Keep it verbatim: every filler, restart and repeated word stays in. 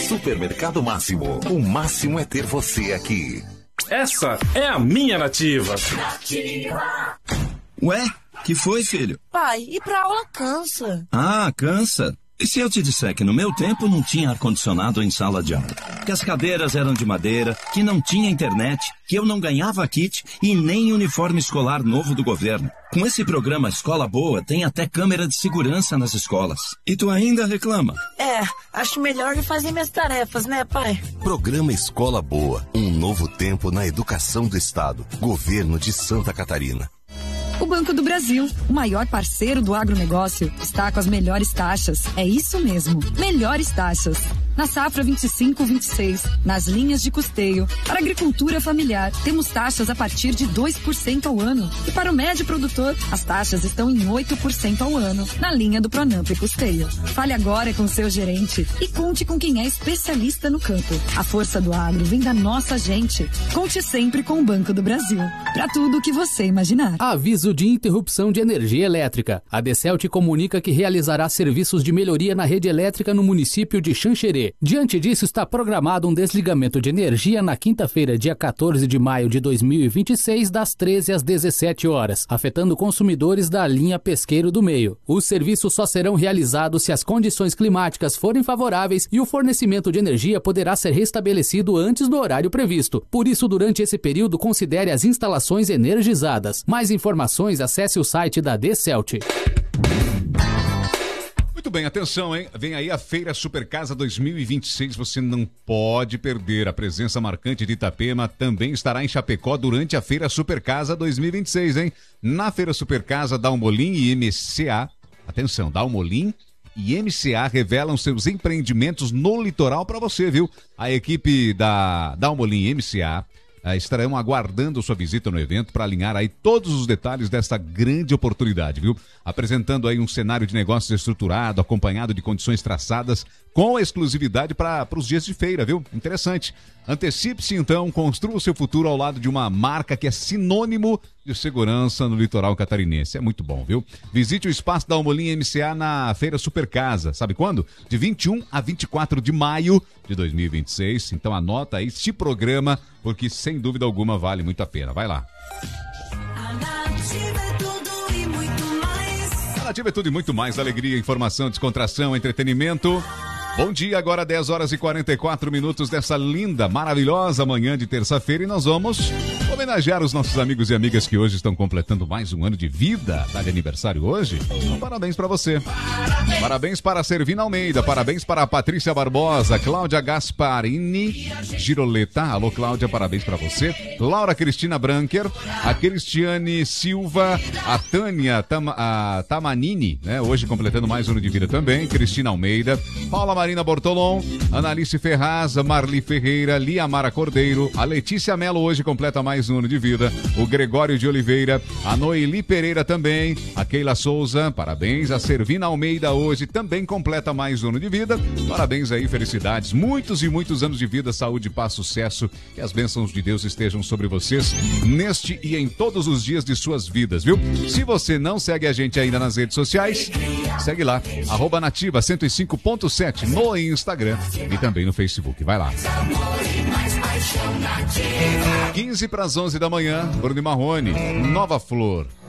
Supermercado Máximo. O máximo é ter você aqui. Essa é a minha nativa. Nativa. Ué, que foi, filho? Pai, ir pra aula cansa. Ah, cansa? E se eu te disser que no meu tempo não tinha ar-condicionado em sala de aula? Que as cadeiras eram de madeira, que não tinha internet, que eu não ganhava kit e nem uniforme escolar novo do governo. Com esse programa Escola Boa, tem até câmera de segurança nas escolas. E tu ainda reclama? É, acho melhor de fazer minhas tarefas, né, pai? Programa Escola Boa. Um novo tempo na educação do Estado. Governo de Santa Catarina. O Banco do Brasil, o maior parceiro do agronegócio, está com as melhores taxas. É isso mesmo, melhores taxas. Na safra vinte e cinco vinte e seis, nas linhas de custeio, para a agricultura familiar, temos taxas a partir de dois por cento ao ano. E para o médio produtor, as taxas estão em oito por cento ao ano, na linha do Pronamp e Custeio. Fale agora com seu gerente e conte com quem é especialista no campo. A força do agro vem da nossa gente. Conte sempre com o Banco do Brasil. Para tudo o que você imaginar. Aviso de interrupção de energia elétrica. A Decelt comunica que realizará serviços de melhoria na rede elétrica no município de Xanxerê. Diante disso, está programado um desligamento de energia na quinta-feira, dia quatorze de maio de dois mil e vinte e seis, das treze às dezessete horas, afetando consumidores da linha Pesqueiro do Meio. Os serviços só serão realizados se as condições climáticas forem favoráveis e o fornecimento de energia poderá ser restabelecido antes do horário previsto. Por isso, durante esse período, considere as instalações energizadas. Mais informações, acesse o site da Decelt. Muito bem, atenção, hein? Vem aí a Feira Supercasa dois mil e vinte e seis, você não pode perder. A presença marcante de Itapema também estará em Chapecó durante a Feira Supercasa dois mil e vinte e seis, hein? Na Feira Supercasa, Dalmolin e M C A, atenção, Dalmolin e M C A revelam seus empreendimentos no litoral para você, viu? A equipe da Dalmolin e M C A Uh, estarão aguardando sua visita no evento para alinhar aí todos os detalhes dessa grande oportunidade, viu? Apresentando aí um cenário de negócios estruturado, acompanhado de condições traçadas, com exclusividade para os dias de feira, viu? Interessante. Antecipe-se então, construa o seu futuro ao lado de uma marca que é sinônimo de segurança no litoral catarinense. É muito bom, viu? Visite o espaço da Dalmolin M C A na Feira Supercasa. Sabe quando? De vinte e um a vinte e quatro de maio de dois mil e vinte e seis. Então anota aí, se programa, porque sem dúvida alguma vale muito a pena. Vai lá. A Nativa é tudo e muito mais. A Nativa é tudo e muito mais. Alegria, informação, descontração, entretenimento. Bom dia, agora dez horas e quarenta e quatro minutos dessa linda, maravilhosa manhã de terça-feira, e nós vamos homenagear os nossos amigos e amigas que hoje estão completando mais um ano de vida. Tá de aniversário hoje? Então, parabéns para você. Parabéns. Parabéns para a Servina Almeida, parabéns para a Patrícia Barbosa, Cláudia Gasparini Giroleta. Alô, Cláudia, parabéns para você. Laura Cristina Branker, a Cristiane Silva, a Tânia Tam, a Tamanini, né? Hoje completando mais um ano de vida também. Cristina Almeida, Paula Marina Bortolom, Analice Ferraz, Marli Ferreira, Liamara Cordeiro, a Letícia Mello hoje completa mais um ano de vida, o Gregório de Oliveira, a Noeli Pereira também, a Keila Souza, parabéns, a Servina Almeida hoje também completa mais um ano de vida, parabéns aí, felicidades, muitos e muitos anos de vida, saúde, paz, sucesso, que as bênçãos de Deus estejam sobre vocês neste e em todos os dias de suas vidas, viu? Se você não segue a gente ainda nas redes sociais, segue lá, arroba nativa cento e cinco ponto sete no Instagram e também no Facebook. Vai lá. quinze para as onze da manhã, Bruno e Marrone, Nova Flor.